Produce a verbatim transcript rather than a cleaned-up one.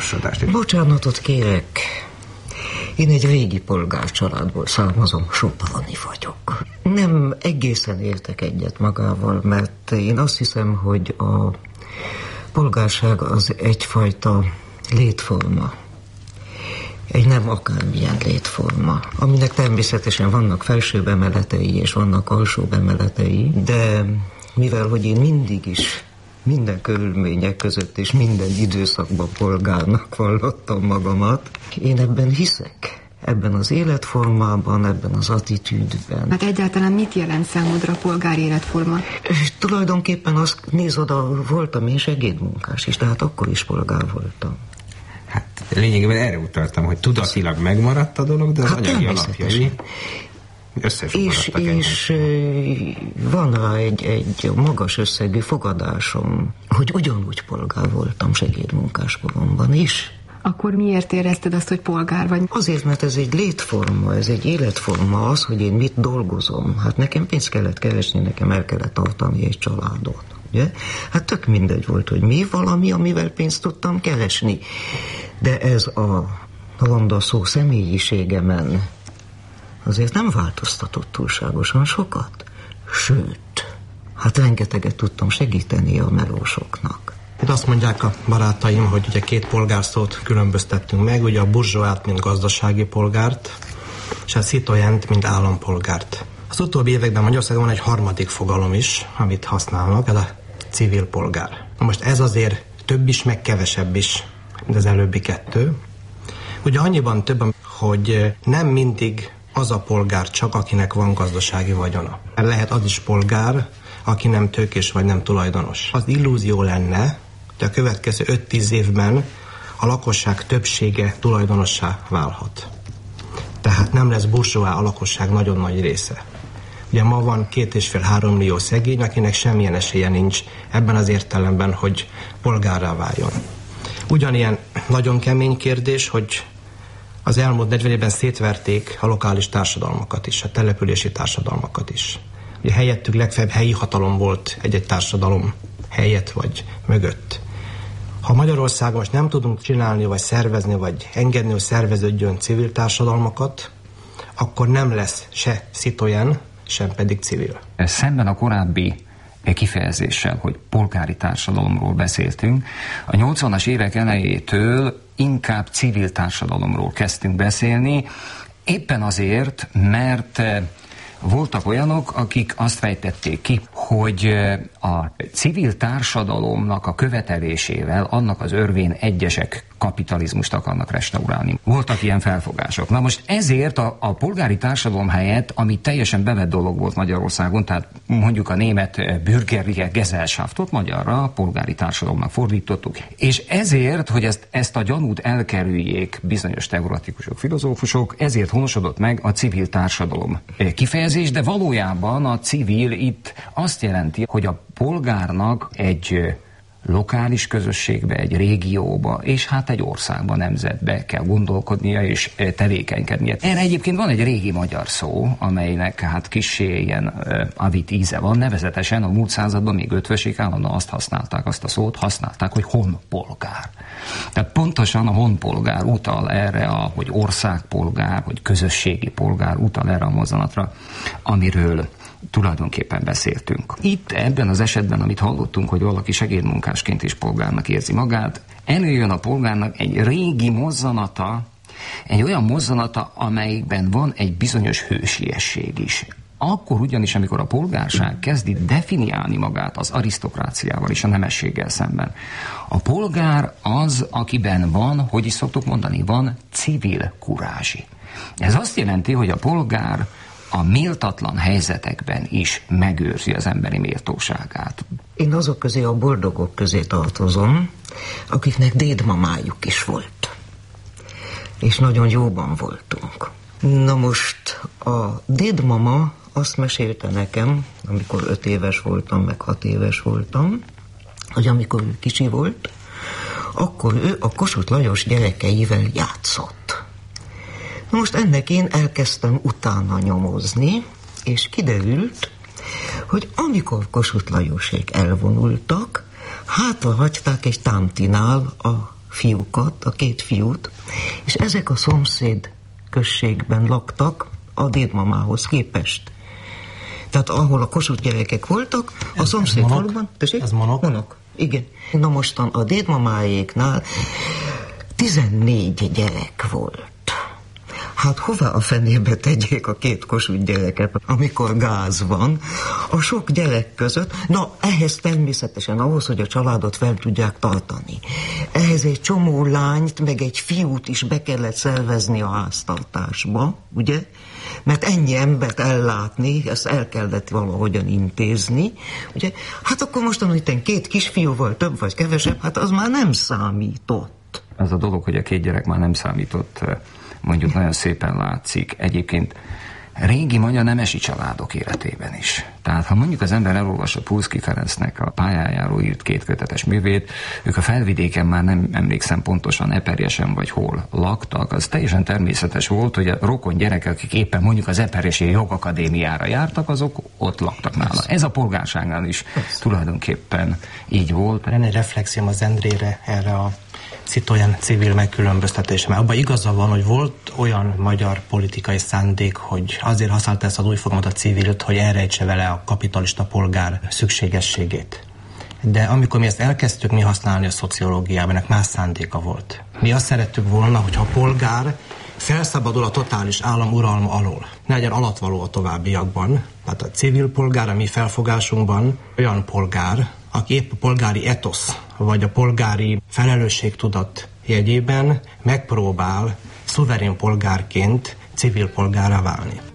társadást. Bocsánatot kérek. Én egy régi polgárcsaládból származom, soproni vagyok. Nem egészen értek egyet magával, mert én azt hiszem, hogy a polgárság az egyfajta létforma. Egy nem akármilyen létforma, aminek természetesen vannak felsőbb emeletei és vannak alsóbb emeletei, de mivel, hogy én mindig is minden körülmények között és minden időszakban polgárnak vallottam magamat, én ebben hiszek. Ebben az életformában, ebben az attitűdben. Hát egyáltalán mit jelent számodra a polgári életforma? Tulajdonképpen azt néz oda, voltam én segédmunkás is, tehát akkor is polgár voltam. Hát lényegében erre utaltam, hogy tudatilag megmaradt a dolog, de az hát anyagi alapjai összes és, és van rá egy, egy magas összegű fogadásom, hogy ugyanúgy polgár voltam segédmunkás koromban is. Akkor miért érezted azt, hogy polgár vagy? Azért, mert ez egy létforma, ez egy életforma az, hogy én mit dolgozom. Hát nekem pénzt kellett keresni, nekem el kellett tartani egy családot. Ugye? Hát tök mindegy volt, hogy mi valami, amivel pénzt tudtam keresni. De ez a ronda szó személyiségemen azért nem változtatott túlságosan sokat. Sőt, hát rengeteget tudtam segíteni a melósoknak. Itt azt mondják a barátaim, hogy ugye két polgárszót különböztettünk meg, ugye a burzsóát, mint gazdasági polgárt, és a citoyent, mint állampolgárt. Az utóbbi években Magyarországon van egy harmadik fogalom is, amit használnak, ez a civil polgár. Na most ez azért több is, meg kevesebb is, mint az előbbi kettő. Ugye annyiban több, hogy nem mindig az a polgár csak, akinek van gazdasági vagyona. Lehet az is polgár, aki nem tőkés vagy nem tulajdonos. Az illúzió lenne, hogy a következő öt-tíz évben a lakosság többsége tulajdonossá válhat. Tehát nem lesz burzsóá a lakosság nagyon nagy része. Ugye ma van két és fél három millió szegény, akinek semmilyen esélye nincs ebben az értelemben, hogy polgárrá váljon. Ugyanilyen nagyon kemény kérdés, hogy az elmúlt negyven évben szétverték a lokális társadalmakat is, a települési társadalmakat is. Ugye helyettük legfeljebb helyi hatalom volt egy-egy társadalom helyett vagy mögött. Ha Magyarországon most nem tudunk csinálni, vagy szervezni, vagy engedni, hogy szerveződjön civil társadalmakat, akkor nem lesz se citoyen, sem pedig civil. Szemben a korábbi kifejezéssel, hogy polgári társadalomról beszéltünk, a nyolcvanas évek elejétől inkább civil társadalomról kezdtünk beszélni, éppen azért, mert voltak olyanok, akik azt fejtették ki, hogy a civil társadalomnak a követelésével annak az örvén egyesek kapitalizmust akarnak restaurálni. Voltak ilyen felfogások. Na most ezért a, a polgári társadalom helyett, ami teljesen bevett dolog volt Magyarországon, tehát mondjuk a német Bürgerliche Gesellschaftot magyarra polgári társadalomnak fordítottuk. És ezért, hogy ezt, ezt a gyanút elkerüljék bizonyos teoretikusok, filozófusok, ezért honosodott meg a civil társadalom kifejezés, de valójában a civil itt azt jelenti, hogy a polgárnak egy lokális közösségbe, egy régióba, és hát egy országba, nemzetbe kell gondolkodnia és tevékenykednie. Erre egyébként van egy régi magyar szó, amelynek hát kissé ilyen uh, avit íze van, nevezetesen a múlt században, még ötvösig állandóan azt használták, azt a szót használták, hogy honpolgár. Tehát pontosan a honpolgár utal erre, a, hogy országpolgár, hogy közösségi polgár utal erre a mozzanatra, amiről tulajdonképpen beszéltünk. Itt ebben az esetben, amit hallottunk, hogy valaki segédmunkásként is polgárnak érzi magát, előjön a polgárnak egy régi mozzanata, egy olyan mozzanata, amelyikben van egy bizonyos hősiesség is. Akkor ugyanis, amikor a polgárság kezdi definiálni magát az arisztokráciával és a nemességgel szemben, a polgár az, akiben van, hogy is szoktuk mondani, van civil kurázsi. Ez azt jelenti, hogy a polgár a méltatlan helyzetekben is megőrzi az emberi méltóságát. Én azok közé, a boldogok közé tartozom, akiknek dédmamájuk is volt. És nagyon jóban voltunk. Na most a dédmama azt mesélte nekem, amikor öt éves voltam, meg hat éves voltam, hogy amikor ő kicsi volt, akkor ő a Kossuth Lajos gyerekeivel játszott. Most ennek én elkezdtem utána nyomozni, és kiderült, hogy amikor Kossuth Lajosék elvonultak, hátra hagyták egy támtinál a fiúkat, a két fiút, és ezek a szomszéd községben laktak a dédmamához képest. Tehát ahol a Kossuth gyerekek voltak, a ez, szomszéd faluban... Ez monok? Monok, igen. Na mostan a dédmamáéknál tizennégy gyerek volt. Hát hova a fenébe tegyék a két Kossuth gyereket, amikor gáz van, a sok gyerek között? Na, ehhez természetesen ahhoz, hogy a családot fel tudják tartani. Ehhez egy csomó lányt, meg egy fiút is be kellett szervezni a háztartásba, ugye? Mert ennyi embert ellátni, ezt el kellett valahogyan intézni, ugye? Hát akkor mostan, hogy két kisfiúval több vagy kevesebb, hát az már nem számított. Ez a dolog, hogy a két gyerek már nem számított, mondjuk nagyon szépen látszik. Egyébként régi magyar nemesi családok életében is. Tehát ha mondjuk az ember elolvassa Pulszky Ferencnek a pályájáról írt kétkötetes művét, ők a felvidéken már nem emlékszem pontosan Eperjesen vagy hol laktak, az teljesen természetes volt, hogy a rokon gyerekek, akik éppen mondjuk az eperjesi jogakadémiára jártak, azok ott laktak nála. Ez a polgárságnál is tulajdonképpen így volt. Lenne egy reflexióm az Endrére erre a Szitoyen civil megkülönböztetése. Mert abban igaza van, hogy volt olyan magyar politikai szándék, hogy azért használta ezt az új fogalmat, a civilt, hogy elrejtse vele a kapitalista polgár szükségességét. De amikor mi ezt elkezdtük mi használni a szociológiában, ennek más szándéka volt. Mi azt szerettük volna, hogyha a polgár felszabadul a totális állam uralma alól. Ne legyen alatvaló a továbbiakban. Tehát a civil polgár a mi felfogásunkban olyan polgár, aki épp a polgári etosz, vagy a polgári felelősségtudat jegyében megpróbál szuverén polgárként civil polgárrá válni.